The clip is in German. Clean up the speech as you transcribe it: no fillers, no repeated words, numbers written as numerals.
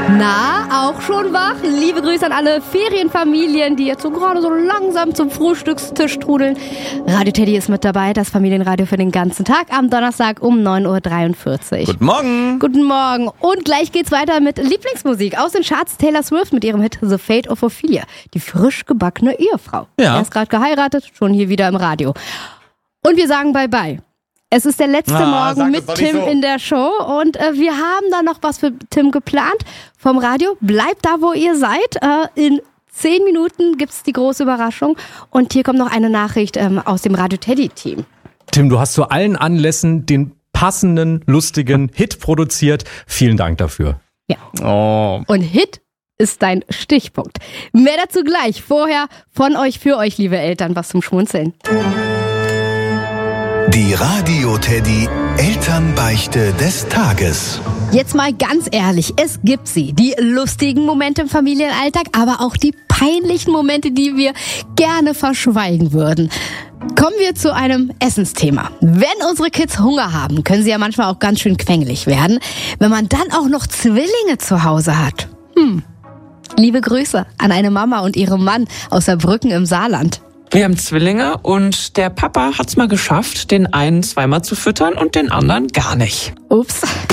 Na, auch schon wach? Liebe Grüße an alle Ferienfamilien, die jetzt so gerade so langsam zum Frühstückstisch trudeln. Radio Teddy ist mit dabei, das Familienradio für den ganzen Tag am Donnerstag um 9.43 Uhr. Guten Morgen. Guten Morgen. Und gleich geht's weiter mit Lieblingsmusik aus den Charts. Taylor Swift mit ihrem Hit The Fate of Ophelia, die frisch gebackene Ehefrau. Ja. Er ist gerade geheiratet, schon hier wieder im Radio. Und wir sagen Bye-bye. Es ist der letzte Morgen mit Tim in der Show und wir haben da noch was für Tim geplant vom Radio. Bleibt da, wo ihr seid. In 10 Minuten gibt's die große Überraschung und hier kommt noch eine Nachricht aus dem Radio Teddy-Team. Tim, du hast zu allen Anlässen den passenden, lustigen Hit produziert. Vielen Dank dafür. Ja. Oh. Und Hit ist dein Stichpunkt. Mehr dazu gleich. Vorher von euch, für euch, liebe Eltern, was zum Schmunzeln. Die Radio Teddy Elternbeichte des Tages. Jetzt mal ganz ehrlich, es gibt sie. Die lustigen Momente im Familienalltag, aber auch die peinlichen Momente, die wir gerne verschweigen würden. Kommen wir zu einem Essensthema. Wenn unsere Kids Hunger haben, können sie ja manchmal auch ganz schön quengelig werden. Wenn man dann auch noch Zwillinge zu Hause hat. Liebe Grüße an eine Mama und ihren Mann aus Saarbrücken im Saarland. Wir haben Zwillinge und der Papa hat's mal geschafft, den einen zweimal zu füttern und den anderen gar nicht. Ups.